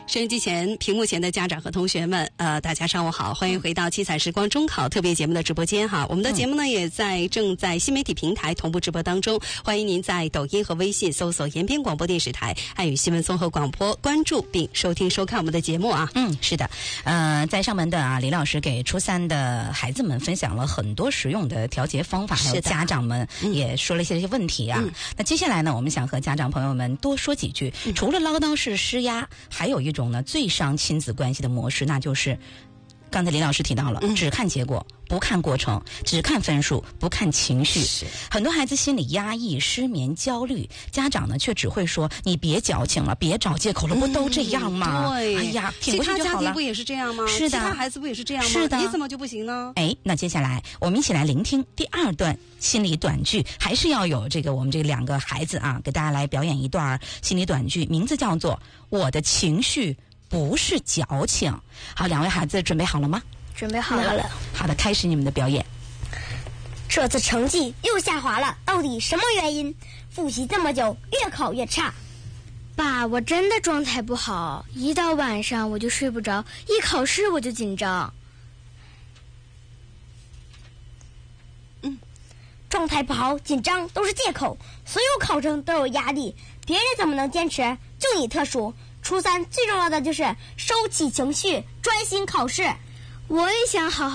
收音机前、屏幕前的家长和同学们，大家上午好，欢迎回到七彩时光中考特别节目的直播间哈。我们的节目呢也正在新媒体平台同步直播当中，欢迎您在抖音和微信搜索延边广播电视台汉语新闻综合广播，关注并收听收看我们的节目啊。 是的，在上门的李老师给初三的孩子们分享了很多实用的调节方法，还有家长们也说了一些问题啊。那接下来呢，我们想和家长朋友们多说几句。除了唠叨式施压，还有一种呢最伤亲子关系的模式，那就是刚才李老师提到了，只看结果不看过程，只看分数不看情绪。很多孩子心里压抑、失眠、焦虑，家长呢却只会说你别矫情了，别找借口了，不都这样吗？ 对， 哎呀，挺过去就好了。 其他家庭不也是这样吗？ 是的， 其他孩子不也是这样吗？ 是的， 你怎么就不行呢？ 那接下来我们一起来聆听第二段心理短剧，还是要有我们这两个孩子啊，给大家来表演一段心理短剧，名字叫做《我的情绪不是矫情》。好，两位孩子准备好了吗？ 准备好了。 好的，开始你们的表演。 这次成绩又下滑了，到底什么原因？复习这么久，越考越差。 爸，我真的状态不好，一到晚上我就睡不着，一考试我就紧张。 状态不好、紧张都是借口，所有考生都有压力，别人怎么能坚持？就你特殊。初三最重要的就是收起情绪，专心考试。 我也想好好